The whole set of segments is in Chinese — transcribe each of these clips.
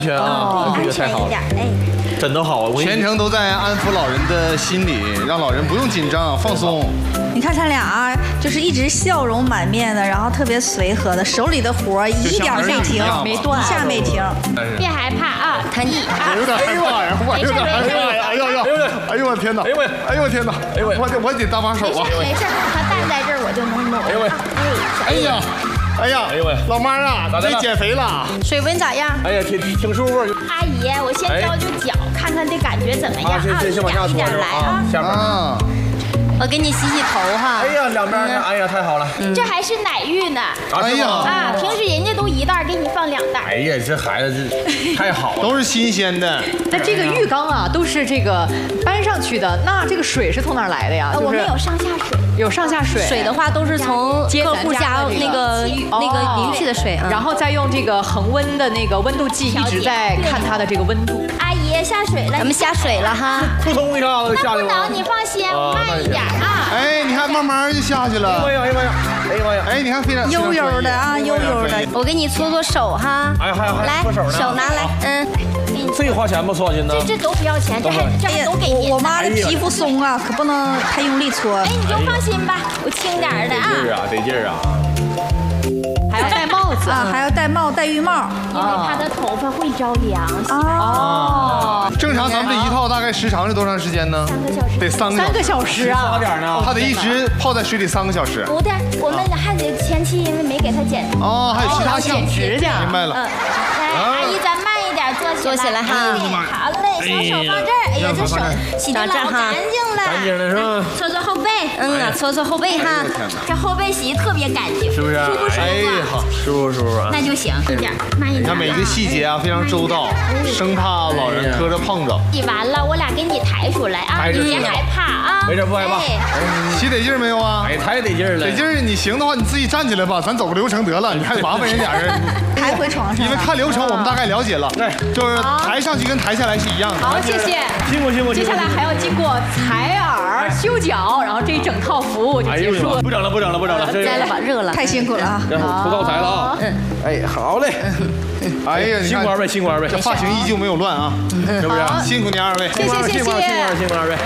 全啊，这个太好了，真的好， 全程都在安抚老人的心理，让老人不用紧张，放松。 你看他俩啊，就是一直笑容满面的，然后特别随和的，手里的活一点没停， 没断， 一下没停。 别害怕啊，他你我有点害怕呀，我有点害怕呀，哎呦呦，哎呦我天哪，哎呦我，哎呦我天哪，哎呦我得搭把手啊。 没事，他站在这儿我就能弄。 哎呦喂，哎呀。哎呀，哎呦喂，老妈啊，你减肥了？ 水温咋样？ 哎呀，挺舒服。 阿姨，我先教教脚，看看这感觉怎么样啊？一点来啊， 下面。 我给你洗洗头哈。 哎呀，两边呢，哎呀，太好了。 这还是奶浴呢。 哎呀， 啊，平时人家都一袋，给你放2袋。 哎呀，这孩子这太好了， 都是新鲜的。 那这个浴缸啊，都是这个搬上去的，那这个水是从哪儿来的呀？ 我们有上下水。 有上下水， 水的话都是从客户家那个淋去的水啊， 然后再用这个恒温的那个温度计一直在看它的这个温度。 阿姨下水了， 咱们下水了哈， 扑通一下子下去了。 不能，你放心，慢一点啊。 哎，你看慢慢就下去了。 哎呀，哎呀妈呀，哎呀妈呀， 哎，你看非常悠悠的啊，悠悠的。我给你搓搓手哈， 哎还来，手拿来， 这花钱不搓金呢？ 这都不要钱，这还都给您。 我妈的皮肤松啊，可不能太用力搓。 哎，你就放心吧，我轻点的啊。 得劲儿啊！ 还要戴帽子啊，还要戴浴帽， 因为她的头发会着凉。 哦， 正常咱们这一套大概时长是多长时间呢 ？3个小时。 得3 个小时啊！ 点呢？ 他得一直泡在水里3个小时。 不对，我们还得前期因为没给他剪。 哦，还有其他剪指甲。 明白了。 来，阿姨，咱慢一点坐起来哈。好嘞，双手放这儿。哎呀，这手洗得老干净了。 干净了是吧？ 搓搓后背。 搓搓后背哈。 这后背洗得特别干净， 是不是？ 舒不舒服？ 哎好， 舒服啊。 那就行，一点慢一点。 你看每一个细节啊，非常周到，生怕老人磕着碰着。 洗完了，我俩给你抬出来啊，你别害怕啊。 没事，不害怕。 洗得劲儿没有啊？ 哎，太得劲儿了。 得劲儿，你行的话，你自己站起来吧，咱走个流程得了，你还麻烦人俩人。 抬回床上。 因为看流程我们大概了解了，对，就是抬上去跟抬下来是一样的。 好，谢谢。 辛苦辛苦。 接下来还要经过采耳、修脚，然后这一整套服务就结束了。 不整了， 摘了吧，热了，太辛苦了啊！ 出道材了啊！哎，好嘞。 哎呀， 辛苦二位，辛苦二位， 这发型依旧没有乱啊，是不是？辛苦您2位， 谢谢。 辛苦2位。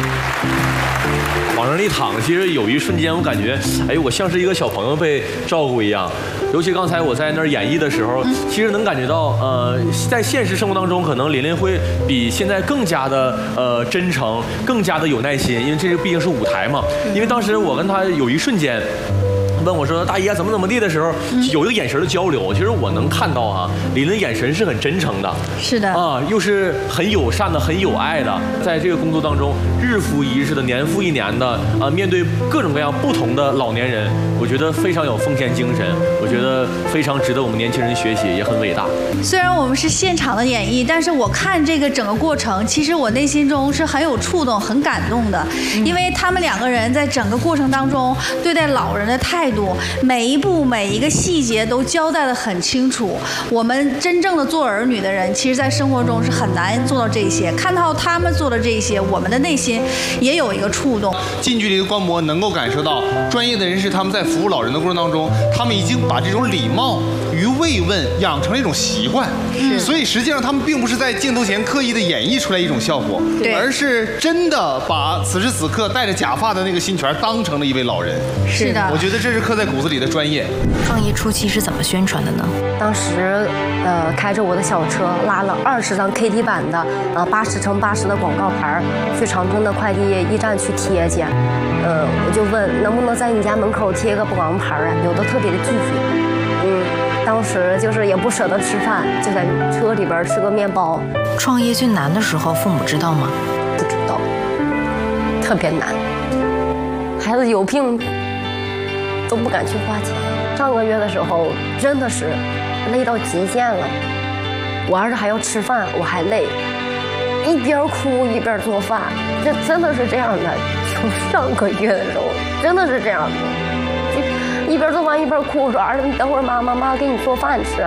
往上一躺，其实有一瞬间我感觉，哎，我像是一个小朋友被照顾一样。尤其刚才我在那儿演绎的时候，其实能感觉到，在现实生活当中，可能琳琳会比现在更加的真诚，更加的有耐心，因为这毕竟是舞台嘛。因为当时我跟她有一瞬间。问我说：“大爷怎么地的时候，有一个眼神的交流，其实我能看到啊，琳琳眼神是很真诚的， 是的啊，又是很友善的、很有爱的，在这个工作当中，日复一日的、年复一年的啊，面对各种各样不同的老年人，我觉得非常有奉献精神，我觉得非常值得我们年轻人学习，也很伟大。 虽然我们是现场的演绎，但是我看这个整个过程，其实我内心中是很有触动、很感动的，因为他们2个人在整个过程当中对待老人的态度。每一步每一个细节都交代得很清楚。我们真正的做儿女的人，其实在生活中是很难做到这些。看到他们做的这些，我们的内心也有一个触动。 近距离的观摩能够感受到，专业的人士他们在服务老人的过程当中，他们已经把这种礼貌与慰问养成了一种习惯。所以实际上他们并不是在镜头前刻意的演绎出来一种效果，而是真的把此时此刻戴着假发的那个新权当成了一位老人。 是的， 我觉得这是刻在骨子里的专业。 创业初期是怎么宣传的呢？ 当时开着我的小车，拉了20张 KT 版的80×80的广告牌去长春的快递驿站去贴去。我就问能不能在你家门口贴个广告牌啊？有的特别的拒绝。当时就是也不舍得吃饭，就在车里边吃个面包。 创业最难的时候，父母知道吗？ 不知道，特别难。孩子有病都不敢去花钱。上个月的时候真的是累到极限了，我儿子还要吃饭，我还累，一边哭一边做饭，这真的是这样的。从上个月的时候真的是这样的。一边做饭一边哭，我说儿子，你等会儿妈给你做饭吃。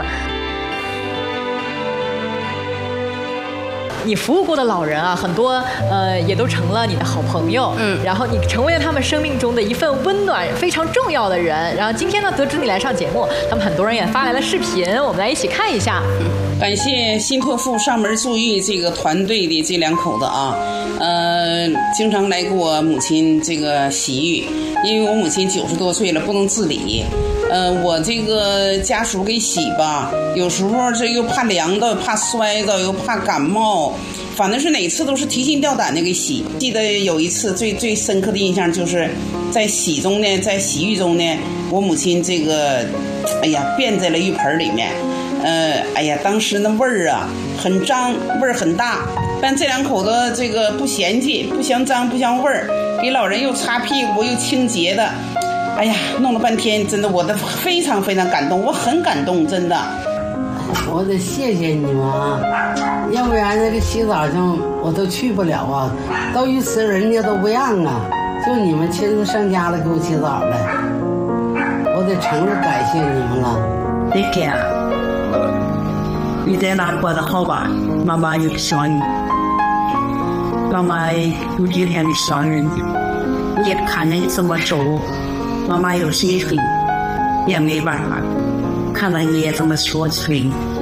你服务过的老人啊，很多也都成了你的好朋友，然后你成为了他们生命中的一份温暖，非常重要的人。然后今天呢，得知你来上节目，他们很多人也发来了视频，我们来一起看一下。 感谢新托付上门助育这个团队的这2口子啊，经常来给我母亲这个洗浴，因为我母亲90多岁了，不能自理。我这个家属给洗吧，有时候这又怕凉到，怕摔着，又怕感冒，反正是哪次都是提心吊胆的给洗。记得有一次最深刻的印象就是在洗浴中呢，我母亲这个，哎呀，便在了浴盆里面。哎呀，当时那味儿啊很脏，味儿很大，但这2口子这个不嫌弃，不嫌脏不嫌味儿，给老人又擦屁股又清洁的，哎呀，弄了半天，真的我非常非常感动，我很感动，真的。 我得谢谢你们啊，要不然这个洗澡上我都去不了啊，到浴池人家都不让啊，就你们亲自上家了给我洗澡了，我得诚挚感谢你们了。 Take care。你在哪过得好吧？妈妈也想你，妈妈有几天的想你，也看着你这么瘦，妈妈有心疼，也没办法，看到你也这么憔悴，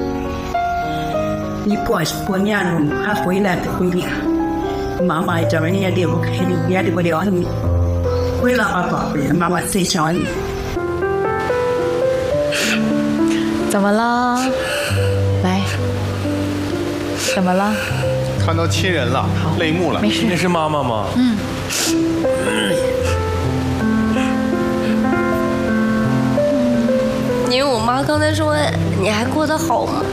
你过年了还回来不回来？妈妈这边也离不开你，也离不了你，回来吧，宝贝，妈妈最想你。 怎么了？来，怎么了？ 看到亲人了，泪目了。 没事。 那是妈妈吗？ 因为我妈刚才说你还过得好吗？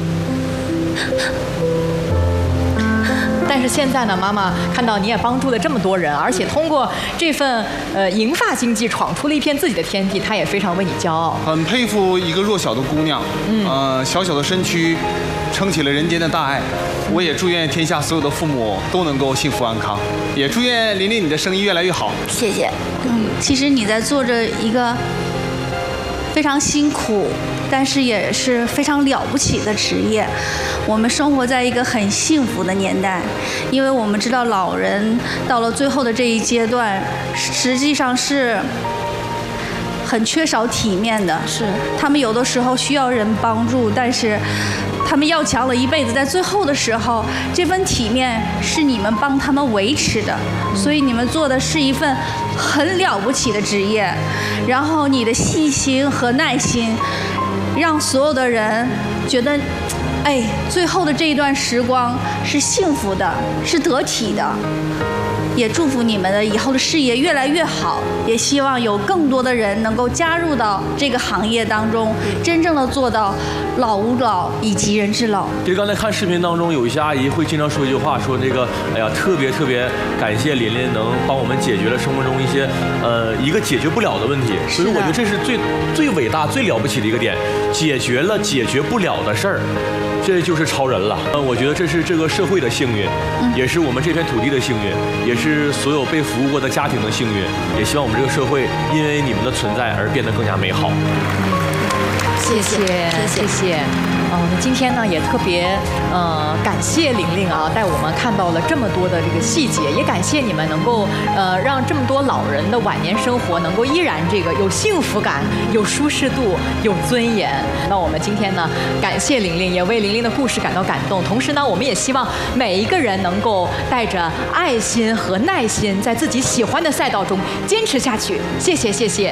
但是现在呢，妈妈看到你也帮助了这么多人，而且通过这份银发经济闯出了一片自己的天地，她也非常为你骄傲。 很佩服一个弱小的姑娘，小小的身躯撑起了人间的大爱。我也祝愿天下所有的父母都能够幸福安康，也祝愿琳琳你的生意越来越好。 谢谢。 其实你在做着一个非常辛苦，但是也是非常了不起的职业。我们生活在一个很幸福的年代，因为我们知道老人到了最后的这一阶段，实际上是很缺少体面的，是他们有的时候需要人帮助，但是他们要强了一辈子，在最后的时候，这份体面是你们帮他们维持的，所以你们做的是一份很了不起的职业。然后你的细心和耐心，让所有的人觉得，哎，最后的这一段时光是幸福的，是得体的。也祝福你们的以后的事业越来越好，也希望有更多的人能够加入到这个行业当中，真正的做到老吾老以及人之老。 其实刚才看视频当中，有一些阿姨会经常说一句话，说这个，哎呀，特别感谢琳琳能帮我们解决了生活中一些一个解决不了的问题，所以我觉得这是最伟大、最了不起的一个点，解决了解决不了的事儿。这就是超人了。我觉得这是这个社会的幸运，也是我们这片土地的幸运，也是所有被服务过的家庭的幸运。也希望我们这个社会因为你们的存在而变得更加美好。 谢谢。今天呢也特别感谢玲玲啊，带我们看到了这么多的这个细节，也感谢你们能够让这么多老人的晚年生活能够依然这个有幸福感、有舒适度、有尊严。那我们今天呢感谢玲玲，也为玲玲的故事感到感动。同时呢，我们也希望每一个人能够带着爱心和耐心，在自己喜欢的赛道中坚持下去。谢谢。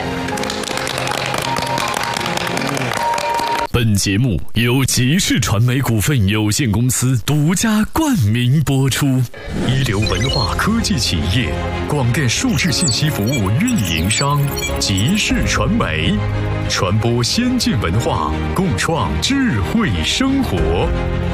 本节目由吉视传媒股份有限公司独家冠名播出，一流文化科技企业广电数字信息服务运营商吉视传媒，传播先进文化，共创智慧生活。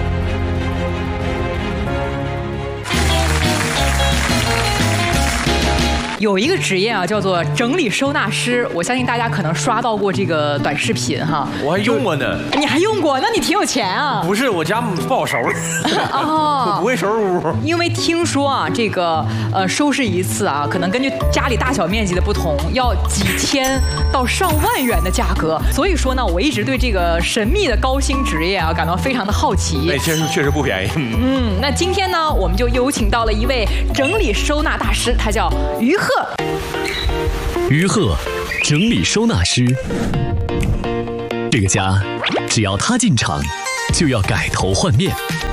有一个职业啊，叫做整理收纳师。我相信大家可能刷到过这个短视频哈。 我还用过呢。 你还用过？那你挺有钱啊。 不是，我家不好收拾。我不会收拾屋。 因为听说啊，这个收拾一次啊，可能根据家里大小面积的不同，要几千到上万元的价格。所以说呢，我一直对这个神秘的高薪职业啊感到非常的好奇。 那确实不便宜。 那今天呢，我们就有请到了一位整理收纳大师，他叫于鹤。 于鹤，整理收纳师。这个家，只要他进场， 就要改头换面。